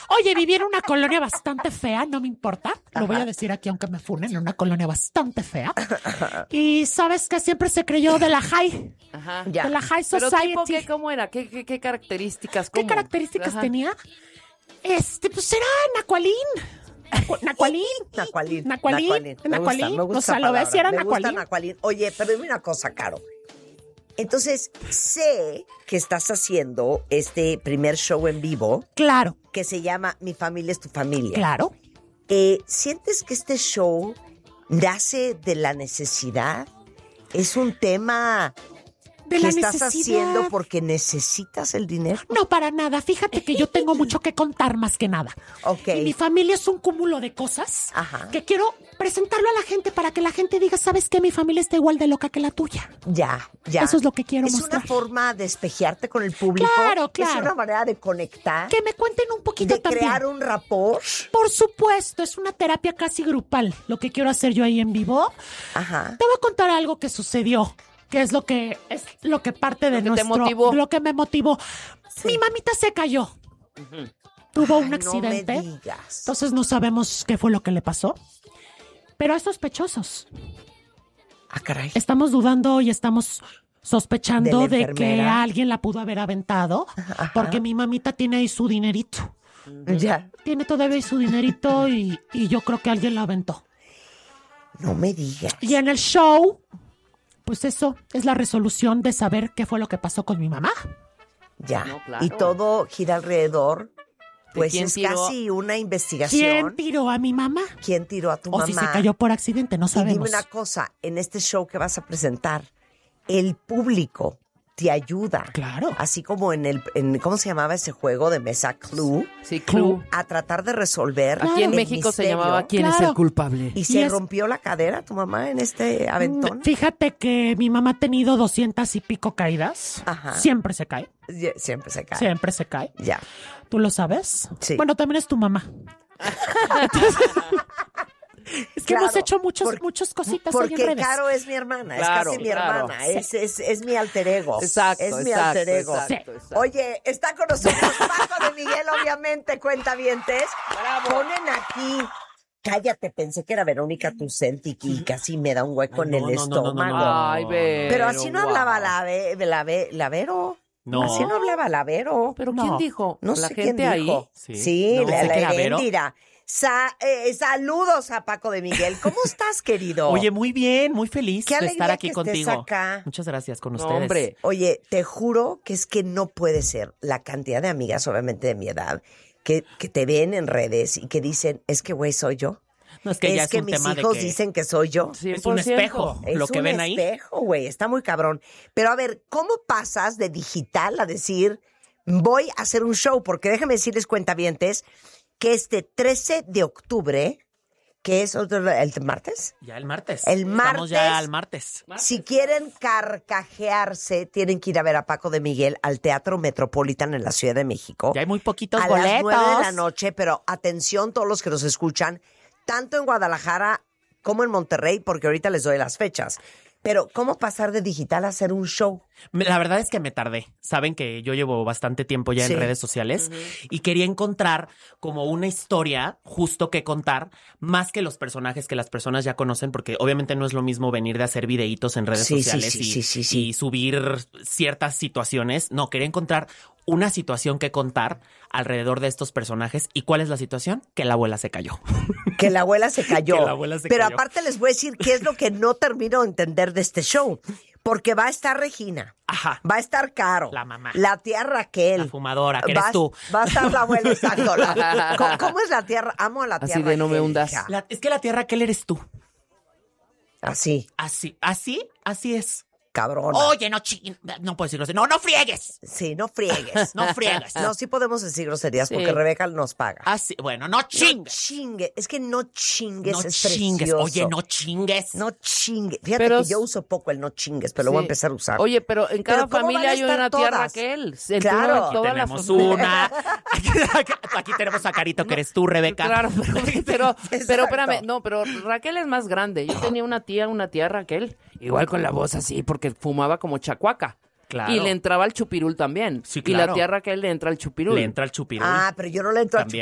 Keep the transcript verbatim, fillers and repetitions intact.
Oye, viví en una colonia bastante fea, no me importa. Lo Ajá. voy a decir aquí, aunque me funen, en una colonia bastante fea. Y sabes que siempre se creyó de la high. Ajá. De la high Pero society. tipo, ¿qué, ¿cómo era? ¿Qué, qué, qué características? ¿Cómo? ¿Qué características Ajá. tenía? Este, pues era Nacualín. Nacualín. Nacualín. Nacualín. Me gusta, me gusta. O sea, lo ves y era me Nacualín. gusta Nacualín. Oye, pero dime una cosa, Caro. Entonces, sé que estás haciendo este primer show en vivo. Claro. Que se llama Mi Familia es tu Familia. Claro. Eh, ¿Sientes que este show nace de la necesidad? ¿Es un tema de que la estás necesidad. haciendo porque necesitas el dinero? No, para nada. Fíjate que yo tengo mucho que contar más que nada. Ok. Y mi familia es un cúmulo de cosas Ajá. que quiero presentarlo a la gente para que la gente diga, ¿sabes qué? Mi familia está igual de loca que la tuya. Ya, ya. Eso es lo que quiero es mostrar. Es una forma de espejearte con el público. Claro, claro. Es una manera de conectar. Que me cuenten un poquito de también. De crear un rapport. Por supuesto, es una terapia casi grupal, lo que quiero hacer yo ahí en vivo. Ajá. Te voy a contar algo que sucedió, que es lo que es lo que parte de lo que nuestro... te motivó. Lo que me motivó. Sí. Mi mamita se cayó. Uh-huh. Tuvo Ay, un accidente. No me digas. Entonces no sabemos qué fue lo que le pasó. Pero hay sospechosos. Ah, caray. Estamos dudando y estamos sospechando de, de que alguien la pudo haber aventado. Ajá. Porque mi mamita tiene ahí su dinerito. Uh-huh. Ya. Tiene todavía su dinerito y, y yo creo que alguien la aventó. No me digas. Y en el show, pues eso es la resolución de saber qué fue lo que pasó con mi mamá. Ya. No, claro. Y todo gira alrededor. Pues es tiró? casi una investigación. ¿Quién tiró a mi mamá? ¿Quién tiró a tu o mamá? O si se cayó por accidente, no sabemos. Y dime una cosa, en este show que vas a presentar, el público te ayuda. Claro. Así como en el, en, ¿cómo se llamaba ese juego de mesa? Clue. Sí, Clue. A tratar de resolver. Aquí en el México misterio. se llamaba ¿Quién claro. es el culpable? ¿Y, y se es... rompió la cadera tu mamá en este aventón? Fíjate que mi mamá ha tenido doscientas y pico caídas. Ajá. Siempre se cae. Siempre se cae. Siempre se cae. Ya. ¿Tú lo sabes? Sí. Bueno, también es tu mamá. Entonces, es que claro, hemos hecho muchos, por, muchas cositas porque ahí en redes. Caro es mi hermana, claro, es casi mi claro. hermana, es, es, es mi alter ego. Exacto, es mi exacto, alter ego. exacto, exacto. Oye, está con nosotros Paco de Miguel, obviamente, cuentavientes. Bravo. Ponen aquí... Cállate, pensé que era Verónica Tucent y casi me da un hueco Ay, en no, el no, no, estómago. no, no, no. Ay, Vero, Pero así no wow. hablaba la, ve, la, ve, la Vero. No. Así no hablaba la Vero. ¿Pero No. quién dijo? No ¿La sé gente quién ahí? dijo. Sí. Sí, No, la, sé la que era Vero. Heréndira. Sa eh, saludos a Paco de Miguel. ¿Cómo estás, querido? Oye, muy bien, muy feliz Qué de alegría estar aquí que contigo. estés acá. Muchas gracias con No, ustedes. hombre. Oye, te juro que es que no puede ser la cantidad de amigas, obviamente de mi edad, que, que te ven en redes y que dicen, es que güey, soy yo. No, es que es ya es que un mis tema de hijos que dicen que soy yo. cien es por un ciento. espejo. Es Lo que un ven ahí. espejo, güey, está muy cabrón. Pero a ver, ¿cómo pasas de digital a decir, voy a hacer un show? Porque déjame decirles, cuentavientes, que este trece de octubre, que es otro, el martes, Ya el martes. El Estamos martes. ya al martes. si quieren carcajearse, tienen que ir a ver a Paco de Miguel al Teatro Metropolitan en la Ciudad de México. Ya hay muy poquitos a boletos. las nueve de la noche, pero atención todos los que nos escuchan, tanto en Guadalajara como en Monterrey, porque ahorita les doy las fechas. Pero, ¿cómo pasar de digital a hacer un show? La verdad es que me tardé. Saben que yo llevo bastante tiempo ya Sí. en redes sociales Uh-huh. y quería encontrar como una historia justo que contar, más que los personajes que las personas ya conocen, porque obviamente no es lo mismo venir de hacer videitos en redes Sí, sí, sociales sí, y, sí, sí, sí. y subir ciertas situaciones. No, quería encontrar una situación que contar alrededor de estos personajes. ¿Y cuál es la situación? Que la abuela se cayó. Que la abuela se cayó. Que la abuela se Pero cayó. aparte les voy a decir qué es lo que no termino de entender de este show. Porque va a estar Regina. Ajá. Va a estar Caro. La mamá. La tía Raquel. La fumadora, que va, eres tú. Va a estar la abuela, exacto. La- ¿Cómo, cómo es la tía? Amo a la tía Así de no me Raquel, hundas. hija. La- es que la tierra aquel eres tú. Así, Así, así, así es. cabrona. Oye, no chi... No puedo decir groserías. No, no friegues. Sí, no friegues. No friegues. No, sí podemos decir groserías Sí. porque Rebeca nos paga. Así, bueno, no No chingues. chingue. Es que no chingues No es chingues. precioso. Oye, no chingues. No chingue. Fíjate Pero que yo uso poco el no chingues, pero lo voy a Sí. empezar a usar. Oye, pero en cada Pero ¿cómo van familia a hay estar una tía todas? Raquel. En Claro. toda- Aquí toda la tenemos familia. una. Aquí, aquí tenemos a Carito, que eres tú, Rebeca. Claro, pero, pero, pero Exacto. espérame, no, pero Raquel es más grande. Yo tenía una tía, una tía Raquel, igual con la voz así, porque fumaba como chacuaca. Claro. Y le entraba al chupirul también. Sí, Y la claro. tía Raquel le entra al chupirul. Le entra el chupirul. Ah, pero yo no le entro También.